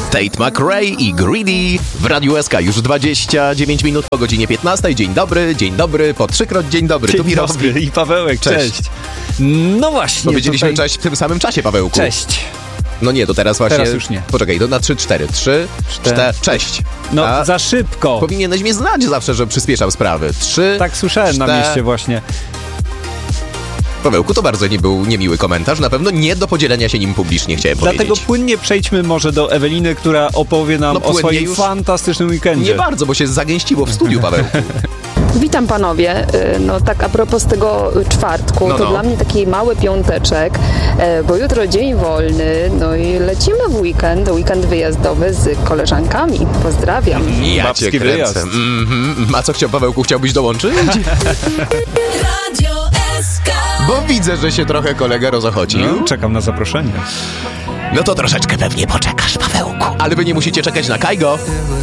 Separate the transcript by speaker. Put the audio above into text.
Speaker 1: Tate McRae i Greedy w Radiu SK już 29 minut po godzinie 15. Dzień dobry, po trzykroć dzień dobry.
Speaker 2: Dzień
Speaker 1: tu Mirowski
Speaker 2: dobry i Pawełek, cześć. No właśnie.
Speaker 1: Powiedzieliśmy
Speaker 2: tutaj...
Speaker 1: cześć w tym samym czasie, Pawełku.
Speaker 2: Cześć.
Speaker 1: No nie, to teraz właśnie...
Speaker 2: Teraz już nie.
Speaker 1: Poczekaj, to na 3-4. 3, 4, cześć.
Speaker 2: No, za szybko.
Speaker 1: Powinieneś mnie znać zawsze, że przyspieszam sprawy. 3,
Speaker 2: Tak słyszałem
Speaker 1: 4...
Speaker 2: na mieście właśnie.
Speaker 1: Pawełku, to bardzo nie był niemiły komentarz, na pewno nie do podzielenia się nim publicznie, chciałem
Speaker 2: Dlatego
Speaker 1: powiedzieć.
Speaker 2: płynnie przejdźmy może do Eweliny, która opowie nam o swoim
Speaker 1: już...
Speaker 2: fantastycznym weekendzie.
Speaker 1: Nie bardzo, bo się zagęściło w studiu, Pawełku.
Speaker 3: Witam panowie. No tak a propos tego czwartku, to dla mnie taki mały piąteczek, bo jutro dzień wolny, no i lecimy w weekend wyjazdowy z koleżankami. Pozdrawiam.
Speaker 1: Ja
Speaker 2: Babski
Speaker 1: cię kręcę.
Speaker 2: wyjazd.
Speaker 1: A co Pawełku, chciałbyś dołączyć?
Speaker 4: Radio SK.
Speaker 1: Bo widzę, że się trochę kolega rozochocił.
Speaker 2: No, czekam na zaproszenie.
Speaker 1: No to troszeczkę pewnie poczekasz, Pawełku. Ale wy nie musicie czekać na Kajgo.